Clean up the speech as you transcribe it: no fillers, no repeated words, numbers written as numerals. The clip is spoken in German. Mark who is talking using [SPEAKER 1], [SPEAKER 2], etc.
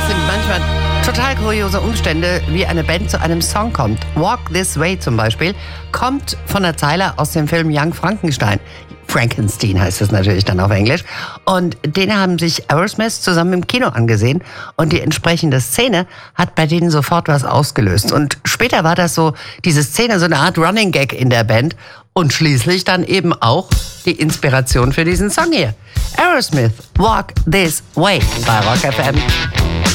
[SPEAKER 1] Das sind manchmal total kuriose Umstände, wie eine Band zu einem Song kommt. Walk This Way zum Beispiel kommt von der Zeile aus dem Film Young Frankenstein. Frankenstein heißt es natürlich dann auf Englisch. Und den haben sich Aerosmith zusammen im Kino angesehen. Und die entsprechende Szene hat bei denen sofort was ausgelöst. Und später war das so, diese Szene, so eine Art Running Gag in der Band. Und schließlich dann eben auch die Inspiration für diesen Song hier. Aerosmith, Walk This Way bei Rock FM.